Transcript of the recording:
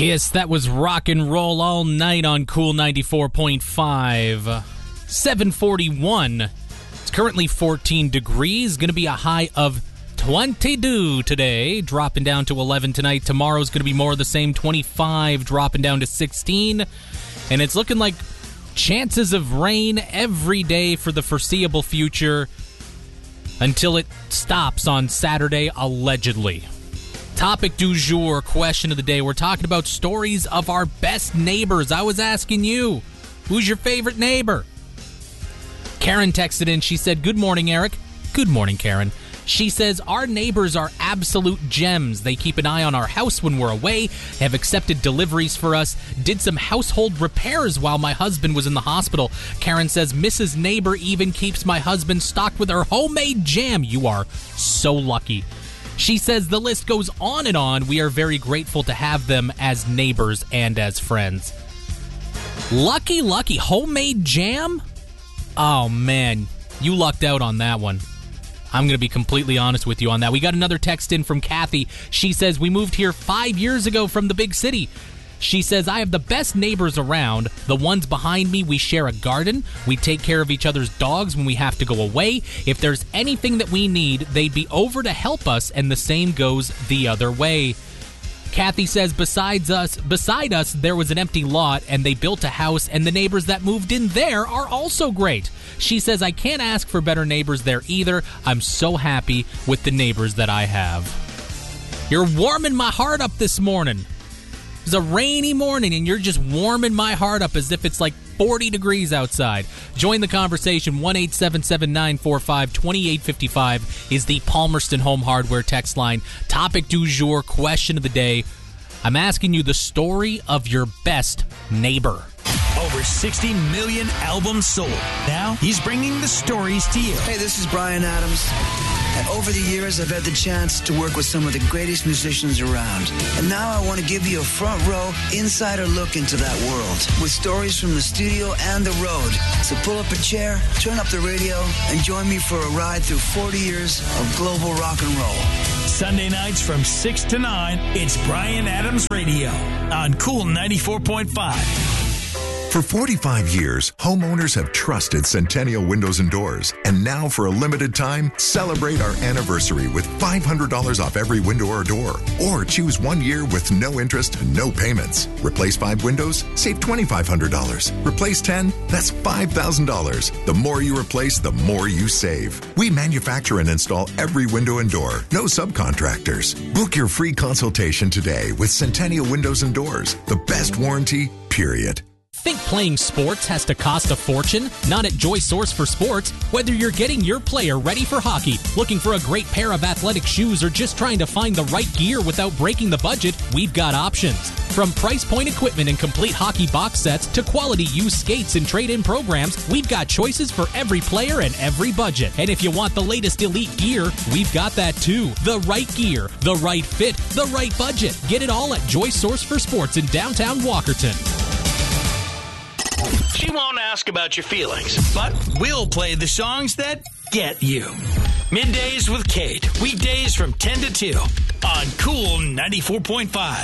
Kiss, that was rock and roll all night on Cool 94.5. 741. It's currently 14 degrees. Going to be a high of 22 today, dropping down to 11 tonight. Tomorrow's going to be more of the same, 25, dropping down to 16. And it's looking like chances of rain every day for the foreseeable future until it stops on Saturday, allegedly. Topic du jour, question of the day. We're talking about stories of our best neighbors. I was asking you, who's your favorite neighbor? Karen texted in. She said, "Good morning, Eric." Good morning, Karen. She says, "Our neighbors are absolute gems. They keep an eye on our house when we're away, have accepted deliveries for us, did some household repairs while my husband was in the hospital." Karen says, "Mrs. Neighbor even keeps my husband stocked with her homemade jam." You are so lucky. She says, "The list goes on and on. We are very grateful to have them as neighbors and as friends." Lucky. Homemade jam? Oh, man. You lucked out on that one. I'm going to be completely honest with you on that. We got another text in from Kathy. She says, "We moved here 5 years ago from the big city." She says, "I have the best neighbors around. The ones behind me, we share a garden. We take care of each other's dogs when we have to go away. If there's anything that we need, they'd be over to help us, and the same goes the other way." Kathy says, beside us, there was an empty lot, and they built a house, and the neighbors that moved in there are also great. She says, "I can't ask for better neighbors there either. I'm so happy with the neighbors that I have." You're warming my heart up this morning. It's a rainy morning, and you're just warming my heart up as if it's like 40 degrees outside. Join the conversation. 1-877-945-2855 is the Palmerston Home Hardware text line. Topic du jour, question of the day. I'm asking you the story of your best neighbor. Over 60 million albums sold. Now he's bringing the stories to you. Hey, this is Bryan Adams. And over the years, I've had the chance to work with some of the greatest musicians around. And now I want to give you a front row, insider look into that world with stories from the studio and the road. So pull up a chair, turn up the radio, and join me for a ride through 40 years of global rock and roll. Sunday nights from 6 to 9, it's Bryan Adams Radio on Cool 94.5. For 45 years, homeowners have trusted Centennial Windows and Doors. And now, for a limited time, celebrate our anniversary with $500 off every window or door. Or choose 1 year with no interest and no payments. Replace 5 windows? Save $2,500. Replace 10? That's $5,000. The more you replace, the more you save. We manufacture and install every window and door. No subcontractors. Book your free consultation today with Centennial Windows and Doors. The best warranty, period. Think playing sports has to cost a fortune? Not at Joy Source for Sports. Whether you're getting your player ready for hockey, looking for a great pair of athletic shoes, or just trying to find the right gear without breaking the budget, we've got options. From price point equipment and complete hockey box sets to quality used skates and trade-in programs, we've got choices for every player and every budget. And if you want the latest elite gear, we've got that too. The right gear, the right fit, the right budget. Get it all at Joy Source for Sports in downtown Walkerton. She won't ask about your feelings, but we'll play the songs that get you. Middays with Kate, weekdays from 10 to 2 on Cool 94.5.